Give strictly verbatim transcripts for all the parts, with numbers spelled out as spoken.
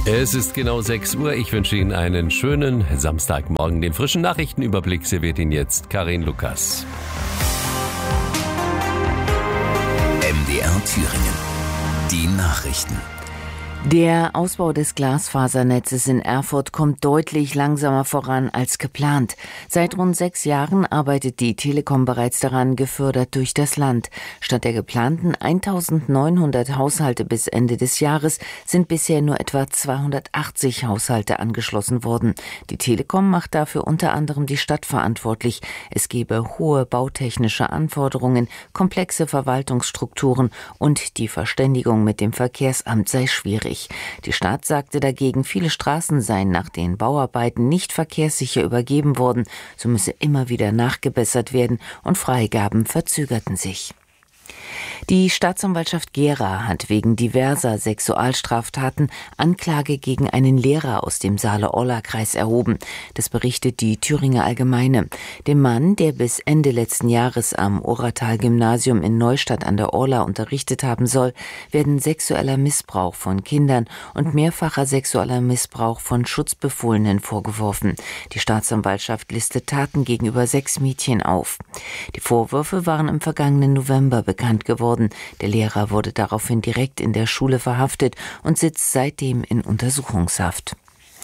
Es ist genau sechs Uhr. Ich wünsche Ihnen einen schönen Samstagmorgen. Den frischen Nachrichtenüberblick serviert Ihnen jetzt Karin Lukas. M D R Thüringen. Die Nachrichten. Der Ausbau des Glasfasernetzes in Erfurt kommt deutlich langsamer voran als geplant. Seit rund sechs Jahren arbeitet die Telekom bereits daran, gefördert durch das Land. Statt der geplanten eintausendneunhundert Haushalte bis Ende des Jahres sind bisher nur etwa zweihundertachtzig Haushalte angeschlossen worden. Die Telekom macht dafür unter anderem die Stadt verantwortlich. Es gebe hohe bautechnische Anforderungen, komplexe Verwaltungsstrukturen und die Verständigung mit dem Verkehrsamt sei schwierig. Die Stadt sagte dagegen, viele Straßen seien nach den Bauarbeiten nicht verkehrssicher übergeben worden. So müsse immer wieder nachgebessert werden und Freigaben verzögerten sich. Die Staatsanwaltschaft Gera hat wegen diverser Sexualstraftaten Anklage gegen einen Lehrer aus dem Saale-Orla-Kreis erhoben. Das berichtet die Thüringer Allgemeine. Dem Mann, der bis Ende letzten Jahres am Oratal-Gymnasium in Neustadt an der Orla unterrichtet haben soll, werden sexueller Missbrauch von Kindern und mehrfacher sexueller Missbrauch von Schutzbefohlenen vorgeworfen. Die Staatsanwaltschaft listet Taten gegenüber sechs Mädchen auf. Die Vorwürfe waren im vergangenen November bekannt geworden. Der Lehrer wurde daraufhin direkt in der Schule verhaftet und sitzt seitdem in Untersuchungshaft.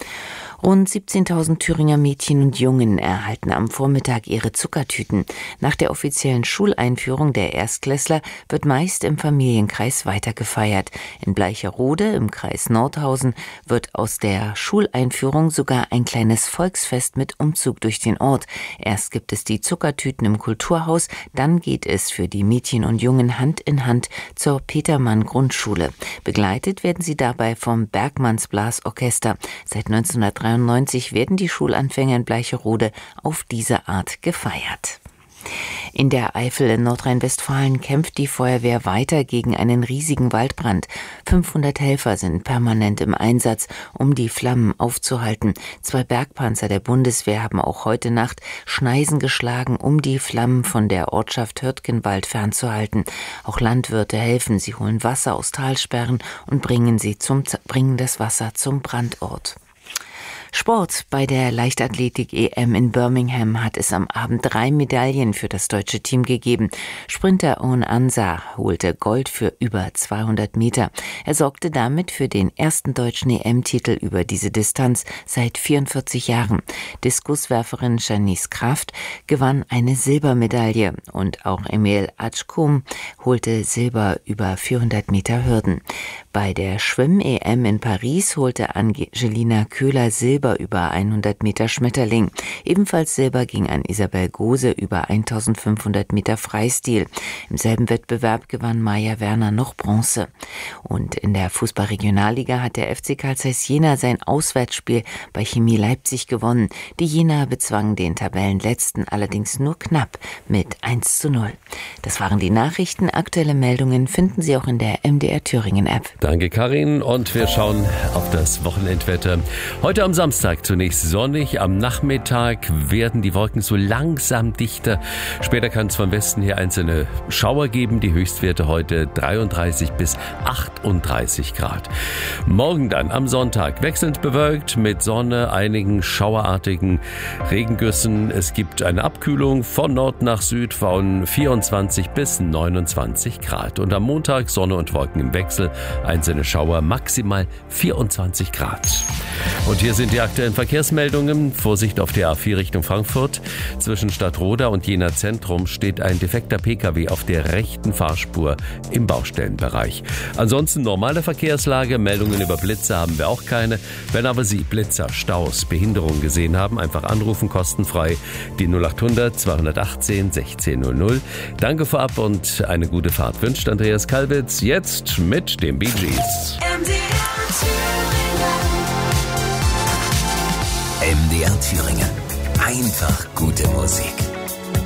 Rund siebzehntausend Thüringer Mädchen und Jungen erhalten am Vormittag ihre Zuckertüten. Nach der offiziellen Schuleinführung der Erstklässler wird meist im Familienkreis weiter gefeiert. In Bleicherode im Kreis Nordhausen wird aus der Schuleinführung sogar ein kleines Volksfest mit Umzug durch den Ort. Erst gibt es die Zuckertüten im Kulturhaus, dann geht es für die Mädchen und Jungen Hand in Hand zur Petermann-Grundschule. Begleitet werden sie dabei vom Bergmanns Blasorchester. Seit neunzehnhundertdreiundneunzig werden die Schulanfänger in Bleicherode auf diese Art gefeiert. In der Eifel in Nordrhein-Westfalen kämpft die Feuerwehr weiter gegen einen riesigen Waldbrand. fünfhundert Helfer sind permanent im Einsatz, um die Flammen aufzuhalten. Zwei Bergpanzer der Bundeswehr haben auch heute Nacht Schneisen geschlagen, um die Flammen von der Ortschaft Hürtgenwald fernzuhalten. Auch Landwirte helfen. Sie holen Wasser aus Talsperren und bringen, sie zum, bringen das Wasser zum Brandort. Sport. Bei der Leichtathletik-E M in Birmingham hat es am Abend drei Medaillen für das deutsche Team gegeben. Sprinter Owen Ansa holte Gold für über zweihundert Meter. Er sorgte damit für den ersten deutschen E M-Titel über diese Distanz seit vierundvierzig Jahren. Diskuswerferin Janice Kraft gewann eine Silbermedaille und auch Emil Atschkum holte Silber über vierhundert Meter Hürden. Bei der Schwimm-E M in Paris holte Angelina Köhler Silber über hundert Meter Schmetterling. Ebenfalls Silber ging an Isabel Gose über eintausendfünfhundert Meter Freistil. Im selben Wettbewerb gewann Maja Werner noch Bronze. Und in der Fußball-Regionalliga hat der F C Carl Zeiss Jena sein Auswärtsspiel bei Chemie Leipzig gewonnen. Die Jenaer bezwangen den Tabellenletzten allerdings nur knapp mit eins zu null. Das waren die Nachrichten. Aktuelle Meldungen finden Sie auch in der M D R Thüringen App. Danke, Karin. Und wir schauen auf das Wochenendwetter. Heute am Samstag zunächst sonnig. Am Nachmittag werden die Wolken so langsam dichter. Später kann es von Westen her einzelne Schauer geben. Die Höchstwerte heute dreiunddreißig bis achtunddreißig Grad. Morgen dann am Sonntag wechselnd bewölkt mit Sonne, einigen schauerartigen Regengüssen. Es gibt eine Abkühlung von Nord nach Süd von vierundzwanzig bis neunundzwanzig Grad. Und am Montag Sonne und Wolken im Wechsel. Einzelne Schauer, maximal vierundzwanzig Grad. Und hier sind die aktuellen Verkehrsmeldungen. Vorsicht auf der A vier Richtung Frankfurt. Zwischen Stadtroda und Jena Zentrum steht ein defekter Pkw auf der rechten Fahrspur im Baustellenbereich. Ansonsten normale Verkehrslage. Meldungen über Blitze haben wir auch keine. Wenn aber Sie Blitzer, Staus, Behinderungen gesehen haben, einfach anrufen, kostenfrei. Die null achthundert zweihundertachtzehn sechzehn null null. Danke vorab und eine gute Fahrt wünscht Andreas Kalbitz. Jetzt mit dem Bee Gees. M D R Thüringen. Einfach gute Musik.